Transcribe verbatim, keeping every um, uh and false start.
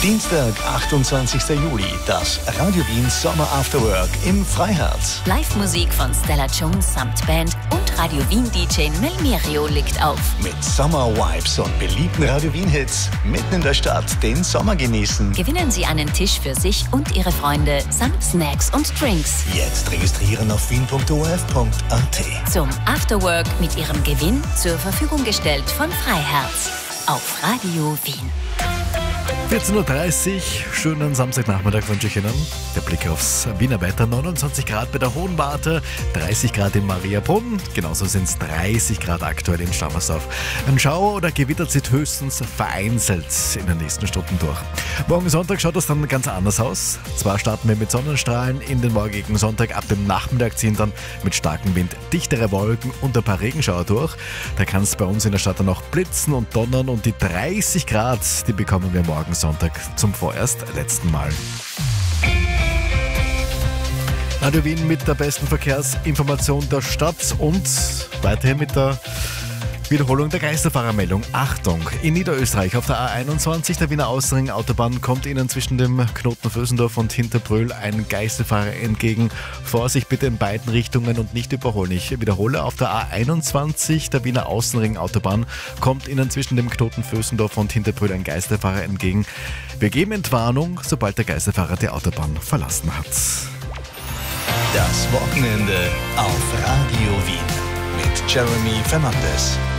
Dienstag, achtundzwanzigster Juli, das Radio Wien Sommer After Work im Freiherz. Live-Musik von Stella Jones samt Band und Radio Wien D J Melmerio legt auf. Mit Sommer-Vibes und beliebten Radio Wien-Hits mitten in der Stadt den Sommer genießen. Gewinnen Sie einen Tisch für sich und Ihre Freunde samt Snacks und Drinks. Jetzt registrieren auf wien punkt o r f punkt a t. Zum Afterwork mit Ihrem Gewinn zur Verfügung gestellt von Freiherz auf Radio Wien. vierzehn Uhr dreißig, schönen Samstagnachmittag wünsche ich Ihnen. Der Blick aufs Wiener Wetter, neunundzwanzig Grad bei der Hohen Warte, dreißig Grad in Mariabrunn, genauso sind es dreißig Grad aktuell in Stammersdorf. Ein Schauer oder Gewitter zieht höchstens vereinzelt in den nächsten Stunden durch. Morgen Sonntag schaut es dann ganz anders aus. Zwar starten wir mit Sonnenstrahlen in den morgigen Sonntag, ab dem Nachmittag ziehen dann mit starkem Wind dichtere Wolken und ein paar Regenschauer durch. Da kann es bei uns in der Stadt dann auch blitzen und donnern und die dreißig Grad, die bekommen wir morgen Sonntag zum vorerst letzten Mal. Radio Wien mit der besten Verkehrsinformation der Stadt und weiterhin mit der Wiederholung der Geisterfahrermeldung. Achtung! In Niederösterreich auf der A einundzwanzig, der Wiener Außenring Autobahn, kommt Ihnen zwischen dem Knoten Vösendorf und Hinterbrühl ein Geisterfahrer entgegen. Vorsicht bitte in beiden Richtungen und nicht überholen. Ich wiederhole, auf der A einundzwanzig, der Wiener Außenring Autobahn, kommt Ihnen zwischen dem Knoten Vösendorf und Hinterbrühl ein Geisterfahrer entgegen. Wir geben Entwarnung, sobald der Geisterfahrer die Autobahn verlassen hat. Das Wochenende auf Radio Wien mit Jeremy Fernandes.